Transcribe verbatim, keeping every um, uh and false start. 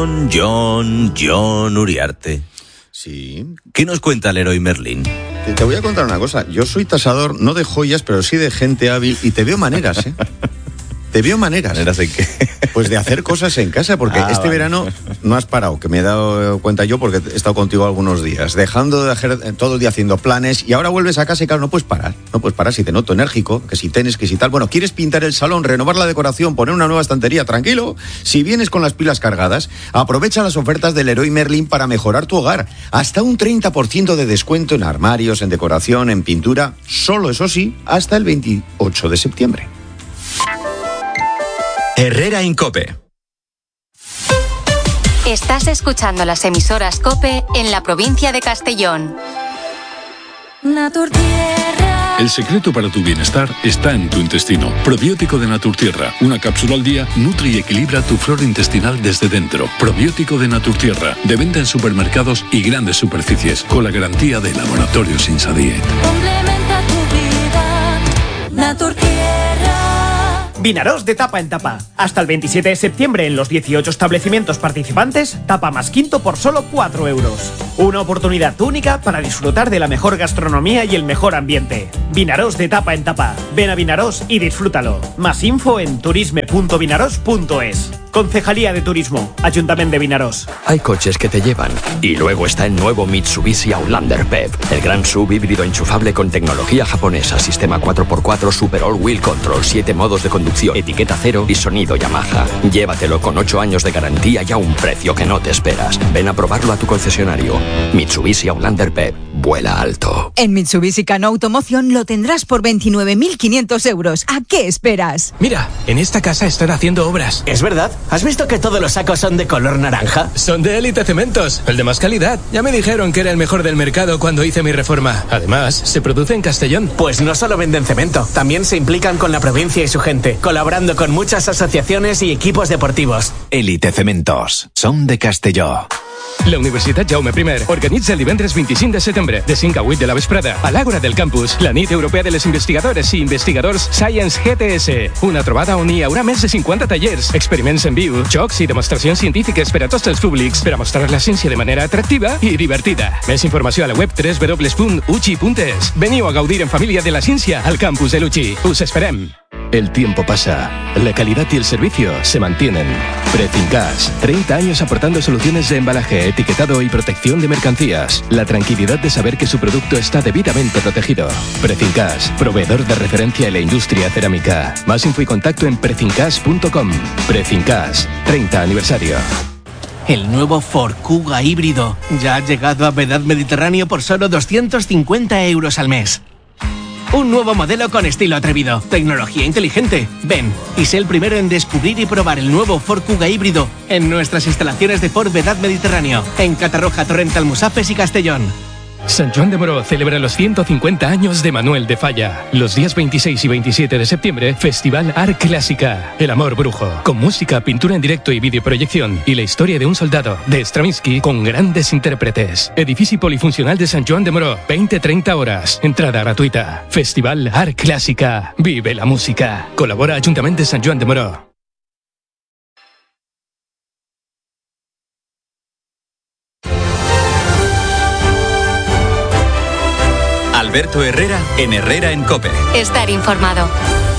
John, John, John Uriarte. Sí. ¿Qué nos cuenta el Leroy Merlin? Te, te voy a contar una cosa. Yo soy tasador, no de joyas, pero sí de gente hábil, y te veo maneras, ¿eh? Te veo maneras. ¿Maneras en qué? Pues de hacer cosas en casa, porque ah, este vale. verano no has parado, que me he dado cuenta yo porque he estado contigo algunos días, dejando de hacer todo el día haciendo planes, y ahora vuelves a casa y claro, no puedes parar, no puedes parar si te noto enérgico, que si tenis, que si tal. Bueno, quieres pintar el salón, renovar la decoración, poner una nueva estantería, tranquilo. Si vienes con las pilas cargadas, aprovecha las ofertas del Leroy Merlin para mejorar tu hogar. Hasta un treinta por ciento de descuento en armarios, en decoración, en pintura, solo eso sí, hasta el veintiocho de septiembre. Herrera Incope. Estás escuchando las emisoras COPE en la provincia de Castellón. Naturtierra. El secreto para tu bienestar está en tu intestino. Probiótico de Naturtierra. Una cápsula al día nutre y equilibra tu flora intestinal desde dentro. Probiótico de Naturtierra. De venta en supermercados y grandes superficies. Con la garantía de Laboratorios Insadiet. Complementa tu vida. Naturtierra. Vinaroz de tapa en tapa. Hasta el veintisiete de septiembre en los dieciocho establecimientos participantes, tapa más quinto por solo cuatro euros. Una oportunidad única para disfrutar de la mejor gastronomía y el mejor ambiente. Vinaroz de tapa en tapa. Ven a Vinaroz y disfrútalo. Más info en turisme punto vinaroz punto es. Concejalía de Turismo, Ayuntamiento de Vinaroz. Hay coches que te llevan. Y luego está el nuevo Mitsubishi Outlander P E V. El gran sub híbrido enchufable con tecnología japonesa, sistema cuatro por cuatro Super All Wheel Control, siete modos de conducción, etiqueta cero y sonido Yamaha. Llévatelo con ocho años de garantía y a un precio que no te esperas. Ven a probarlo a tu concesionario. Mitsubishi Outlander P E V. Vuela alto. En Mitsubishi Cano Automoción lo tendrás por veintinueve mil quinientos euros. ¿A qué esperas? Mira, en esta casa están haciendo obras. ¿Es verdad? ¿Has visto que todos los sacos son de color naranja? Son de Élite Cementos, el de más calidad. Ya me dijeron que era el mejor del mercado cuando hice mi reforma. Además, se produce en Castellón. Pues no solo venden cemento, también se implican con la provincia y su gente, colaborando con muchas asociaciones y equipos deportivos. Élite Cementos, son de Castelló. La Universitat Jaume I organitza el divendres vint-i-cinc de setembre, de cinc a vuit de la vesprada, a l'Àgora del Campus, la nit europea de les investigadores i investigadors Science G T S. Una trobada on hi haurà més de cinquanta tallers, experiments en viu, jocs i demostracions científiques per a tots els públics, per a mostrar la ciència de manera atractiva i divertida. Més informació a la web doble u doble u doble u punt u c i punt e s. Veniu a gaudir en família de la ciència al campus de l'U C I. Us esperem. El tiempo pasa, la calidad y el servicio se mantienen. Prefincas, treinta años aportando soluciones de embalaje, etiquetado y protección de mercancías. La tranquilidad de saber que su producto está debidamente protegido. Prefincas, proveedor de referencia en la industria cerámica. Más info y contacto en prefincas punto com. Prefincas, treinta aniversario. El nuevo Ford Kuga híbrido ya ha llegado a Vedad Mediterráneo por solo doscientos cincuenta euros al mes. Un nuevo modelo con estilo atrevido, tecnología inteligente. Ven y sé el primero en descubrir y probar el nuevo Ford Kuga híbrido en nuestras instalaciones de Ford Vedad Mediterráneo, en Catarroja, Torrent, Almusafes y Castellón. San Joan de Moró celebra los ciento cincuenta años de Manuel de Falla. Los días veintiséis y veintisiete de septiembre, Festival Art Clásica, El Amor Brujo, con música, pintura en directo y videoproyección, y la historia de un soldado, de Stravinsky, con grandes intérpretes. Edifici polifuncional de San Joan de Moró, veinte a treinta horas, entrada gratuita. Festival Art Clásica, vive la música. Colabora Ayuntamiento de San Joan de Moró. Alberto Herrera en Herrera en COPE. Estar informado.